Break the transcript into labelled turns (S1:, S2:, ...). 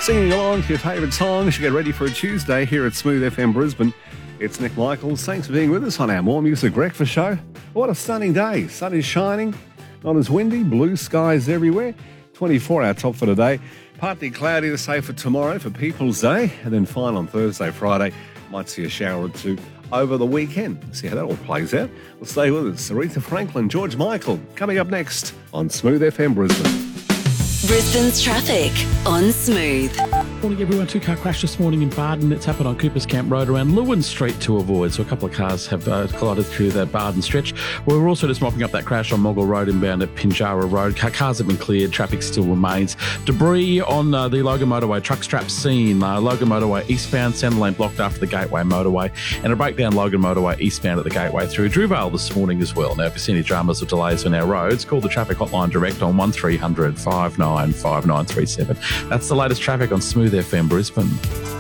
S1: Singing along to your favourite songs, you get ready for a Tuesday here at Smooth FM Brisbane. It's Nick Michaels. Thanks for being with us on our More Music Breakfast show. What a stunning day. Sun is shining, not as windy, blue skies everywhere. 24 our top for today. Partly cloudy to say for tomorrow for People's Day, and then fine on Thursday, Friday. Might see a shower or two over the weekend. See how that all plays out. Well, stay with us. Aretha Franklin, George Michael, coming up next on Smooth FM Brisbane.
S2: Brisbane's traffic on Smooth.
S3: Morning everyone, two-car crash this morning in Barden. It's happened on Coopers Camp Road around Lewin Street to avoid. So a couple of cars have collided through that Barden stretch. We're also just mopping up that crash on Moggle Road inbound at Pinjarra Road. Cars have been cleared, traffic still remains. Debris on the Logan Motorway, truck strap seen. Logan Motorway eastbound, centre lane blocked after the Gateway Motorway. And a breakdown Logan Motorway eastbound at the Gateway through Drewvale this morning as well. Now, if you see any dramas or delays on our roads, call the traffic hotline direct on 1300 59 5937. That's the latest traffic on Smooth FM Brisbane.